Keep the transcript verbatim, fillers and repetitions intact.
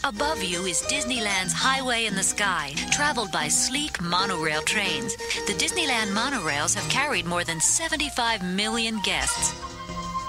Above you is Disneyland's Highway in the Sky, traveled by sleek monorail trains. The Disneyland monorails have carried more than seventy-five million guests.